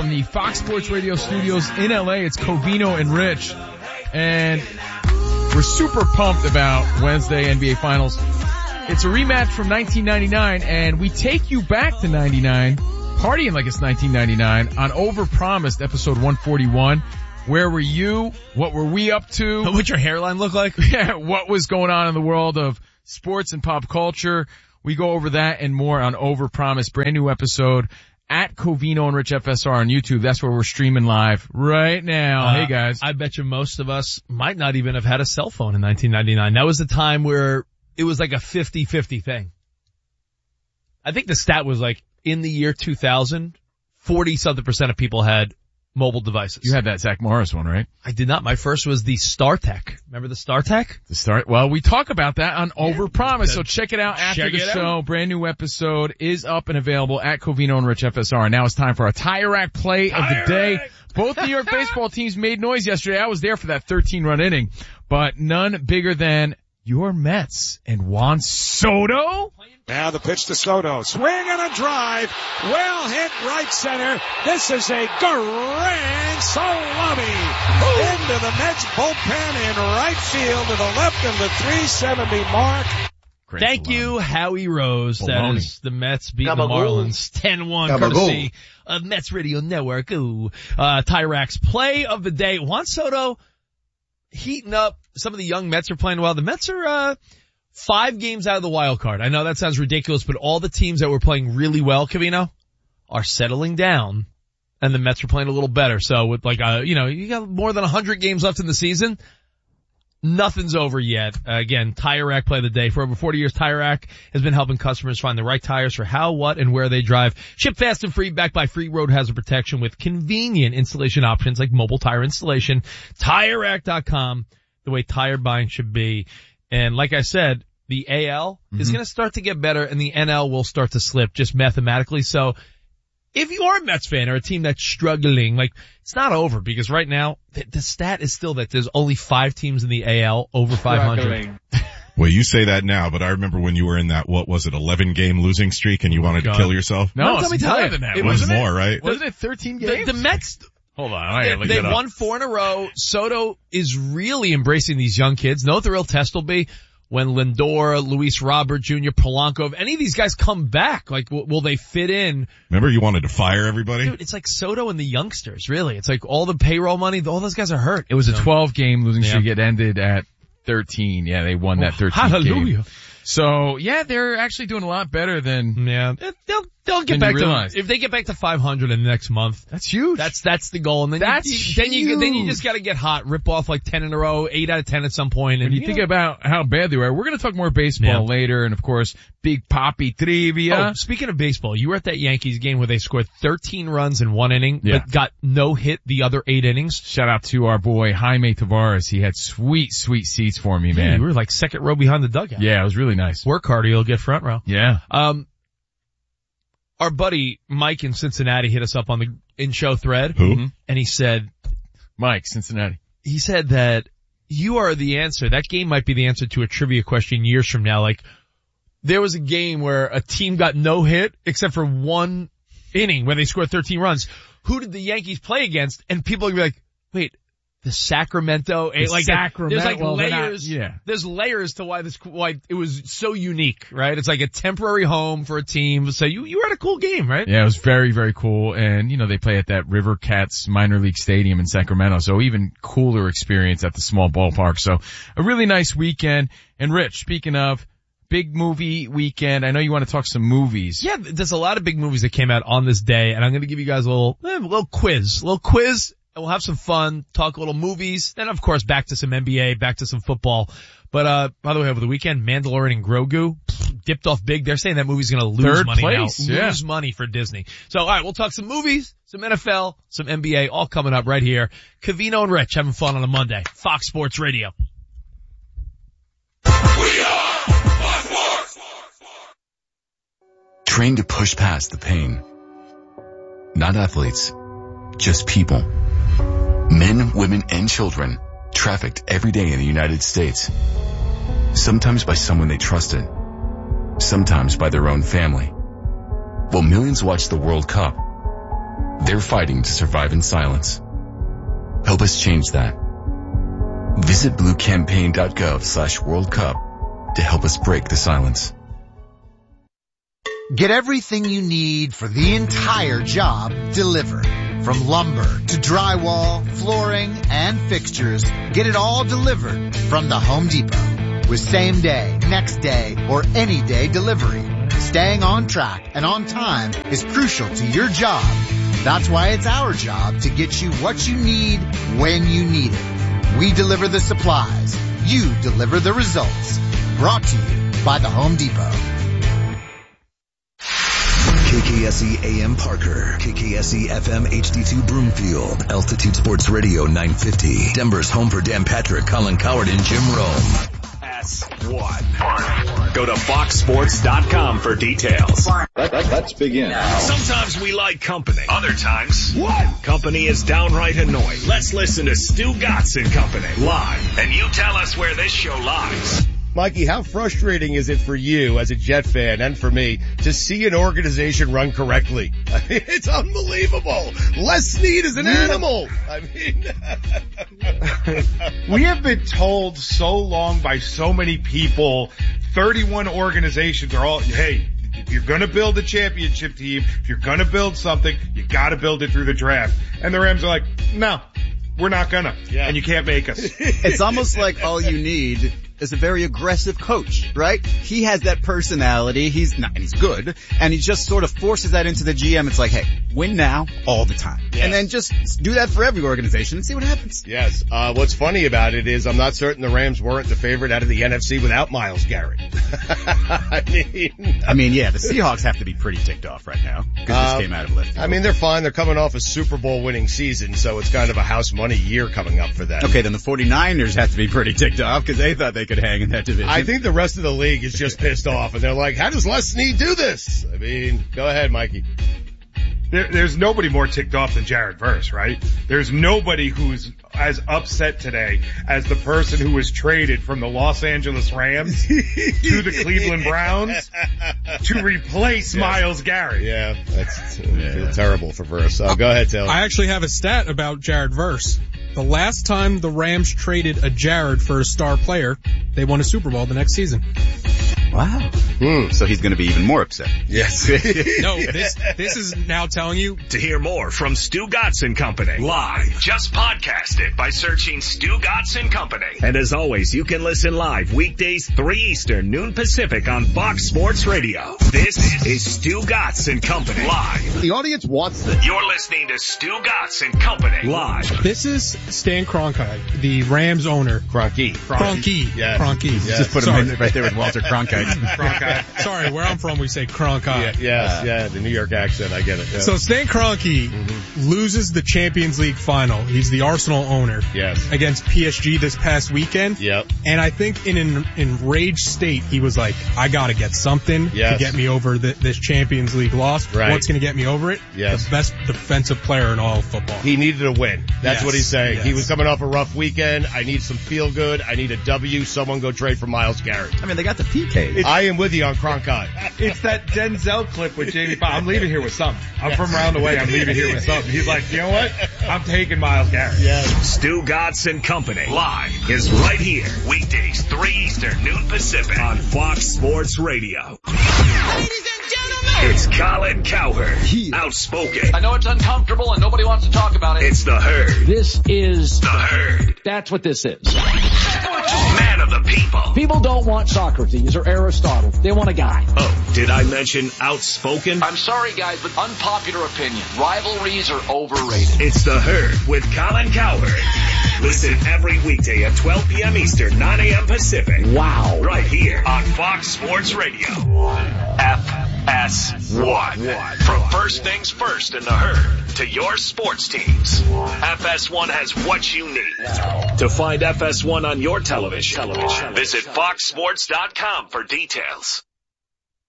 from the Fox Sports Radio studios in LA. It's Covino and Rich. And we're super pumped about Wednesday NBA Finals. It's a rematch from 1999, and we take you back to 99, partying like it's 1999, on Overpromised, episode 141. Where were you? What were we up to? What's your hairline look like? Yeah, what was going on in the world of sports and pop culture? We go over that and more on Overpromised, brand new episode at Covino and Rich FSR on YouTube. That's where we're streaming live right now. Hey guys. I bet you most of us might not even have had a cell phone in 1999. That was the time where it was like a 50-50 thing. I think the stat was like in the year 2000, 40-something% of people had mobile devices. You had that Zach Morris one, right? I did not. My first was the StarTech. Remember the StarTech? Well, we talk about that on Overpromise, so check it out after the show. Brand new episode is up and available at Covino and Rich FSR. Now it's time for our Tire Rack play of the day. Both New York baseball teams made noise yesterday. I was there for that 13-run inning, but none bigger than your Mets and Juan Soto. Now the pitch to Soto. Swing and a drive. Well hit right center. This is a grand salami into the Mets bullpen in right field to the left of the 370 mark. Thank you, Howie Rose. That is the Mets beating the Marlins 10-1 courtesy of Mets Radio Network. Tire Rack's play of the day. Juan Soto heating up. Some of the young Mets are playing well. The Mets are 5 games out of the wild card. I know that sounds ridiculous, but all the teams that were playing really well, Covino, are settling down, and the Mets are playing a little better. So with you got more than 100 games left in the season. Nothing's over yet. Again, Tire Rack play of the day. For over 40 years, Tire Rack has been helping customers find the right tires for how, what, and where they drive. Ship fast and free, backed by free road hazard protection with convenient installation options like mobile tire installation. TireRack.com, the way tire buying should be. And like I said, the AL is going to start to get better, and the NL will start to slip just mathematically. So if you are a Mets fan or a team that's struggling, it's not over, because right now the stat is still that there's only 5 teams in the AL over 500. Well, you say that now, but I remember when you were in that, 11-game losing streak and you wanted to kill yourself? No, it's more than that. It was more, right? Wasn't it 13 games? The Mets, hold on, I gotta look they it up. won 4 in a row. Soto is really embracing these young kids. Know what the real test will be? When Lindor, Luis Robert Jr., Polanco, if any of these guys come back, will they fit in? Remember you wanted to fire everybody? Dude, it's like Soto and the youngsters, really. It's like all the payroll money, all those guys are hurt. It was a 12-game losing streak. It ended at 13. Yeah, they won that 13th hallelujah. game. So, yeah, they're actually doing a lot better than... Yeah, they'll get back to... If they get back to 500 in the next month... That's huge. That's the goal. And then you just gotta get hot, rip off 10 in a row, 8 out of 10 at some point. And when you think about how bad they were, we're gonna talk more baseball later, and of course, Big Papi Trivia. Oh, speaking of baseball, you were at that Yankees game where they scored 13 runs in 1 inning, but got no hit the other 8 innings. Shout out to our boy Jaime Tavares. He had sweet seats for me, man. You were second row behind the dugout. Yeah, it was really nice. Work harder, you'll get front row. Yeah. Our buddy Mike in Cincinnati hit us up on the in-show thread. Who? And he said, Mike, Cincinnati. He said that you are the answer. That game might be the answer to a trivia question years from now. There was a game where a team got no hit except for 1 inning where they scored 13 runs. Who did the Yankees play against? And people would be like, wait, the Sacramento, Sacramento. There's layers. There's layers to why it was so unique, right? It's like a temporary home for a team. So you were at a cool game, right? Yeah, it was very, very cool. And, they play at that River Cats minor league stadium in Sacramento. So even cooler experience at the small ballpark. So a really nice weekend. And Rich, speaking of big movie weekend, I know you want to talk some movies. Yeah, there's a lot of big movies that came out on this day. And I'm going to give you guys a little quiz. And we'll have some fun, talk a little movies, then of course back to some NBA, back to some football. But, by the way, over the weekend, Mandalorian and Grogu dipped off big. They're saying that movie's gonna lose money now. Lose money for Disney. So, alright, we'll talk some movies, some NFL, some NBA, all coming up right here. Covino and Rich having fun on a Monday. Fox Sports Radio. We are Fox Sports. Trained to push past the pain. Not athletes, just people. Men, women, and children trafficked every day in the United States. Sometimes by someone they trusted. Sometimes by their own family. While millions watch the World Cup, They're fighting to survive in silence. Help us change that. Visit bluecampaign.gov/World Cup to help us break the silence. Get everything you need for the entire job delivered. From lumber to drywall, flooring, and fixtures, get it all delivered from the Home Depot. With same day, next day, or any day delivery. Staying on track and on time is crucial to your job. That's why it's our job to get you what you need when you need it. We deliver the supplies. You deliver the results. Brought to you by the Home Depot. KKSE AM Parker, KKSE FM HD2 Broomfield, Altitude Sports Radio 950, Denver's home for Dan Patrick, Colin Cowherd, and Jim Rome. S1. Go to foxsports.com for details. Let's begin. Sometimes we like company. Other times, company is downright annoying. Let's listen to Stu Gatz and Company live, and you tell us where this show lies. Mikey, how frustrating is it for you as a Jet fan and for me to see an organization run correctly? I mean, it's unbelievable. Les Snead is an animal. I mean, we have been told so long by so many people, 31 organizations are all, hey, if you're going to build a championship team, if you're going to build something, you got to build it through the draft. And the Rams are like, no, we're not gonna. Yeah. And you can't make us. It's almost like all you need is a very aggressive coach, right? He has that personality. He's good. And he just sort of forces that into the GM. It's like, hey, win now all the time. Yes. And then just do that for every organization and see what happens. Yes. What's funny about it is I'm not certain the Rams weren't the favorite out of the NFC without Myles Garrett. I mean, yeah, the Seahawks have to be pretty ticked off right now because this came out of left field. I mean, they're fine. They're coming off a Super Bowl winning season, so it's kind of a house money year coming up for them. Okay, then the 49ers have to be pretty ticked off because they thought they could hang in that division. I think the rest of the league is just pissed off, and they're like, how does Les Snead do this? I mean, go ahead, Mikey. There's nobody more ticked off than Jared Verse, right? There's nobody who's as upset today as the person who was traded from the Los Angeles Rams to the Cleveland Browns to replace Myles Garrett. Yeah, that's terrible for Verse. Go ahead, Taylor. I actually have a stat about Jared Verse. The last time the Rams traded a Jared for a star player, they won a Super Bowl the next season. Wow. So he's going to be even more upset. Yes. No, this is now telling you. To hear more from Stu Gatz and Company live, just podcast it by searching Stu Gatz and Company. And as always, you can listen live weekdays 3 Eastern, noon Pacific on Fox Sports Radio. This is Stu Gatz and Company live. The audience wants this. You're listening to Stu Gatz and Company live. This is Stan Kroenke, the Rams owner. Kroenke. Yes. Kroenke. Yes. Just put him right there with Walter Cronkite. Sorry, where I'm from we say Kroenke. Yeah, the New York accent, I get it. Yeah. So Stan Kroenke loses the Champions League final. He's the Arsenal owner. Yes. Against PSG this past weekend. Yep. And I think in an enraged state, he was like, I gotta get something to get me over this Champions League loss. Right. What's gonna get me over it? Yes. The best defensive player in all of football. He needed a win. That's what he's saying. Yes. He was coming off a rough weekend. I need some feel good. I need a W. Someone go trade for Myles Garrett. I mean, they got the PK. I am with you on Kroenke. It's that Denzel clip with Jamie Foxx. I'm leaving here with something. I'm from around the way. I'm leaving here with something. He's like, you know what? I'm taking Myles Garrett. Yes. Stu Gatz and Company live is right here. Weekdays 3 Eastern, noon Pacific on Fox Sports Radio. Ladies and gentlemen, it's Colin Cowherd. Outspoken. I know it's uncomfortable and nobody wants to talk about it. It's the Herd. This is the Herd. That's what this is. Man of the people. People don't want Socrates or Aristotle. They want a guy. Oh, did I mention outspoken? I'm sorry, guys, but unpopular opinion. Rivalries are overrated. It's the Herd with Colin Cowherd. Listen every weekday at 12 p.m. Eastern, 9 a.m. Pacific. Wow. Right here on Fox Sports Radio. FS1. From first things first in the Herd to your sports teams. FS1 has what you need. To find FS1 on your television, visit foxsports.com for details.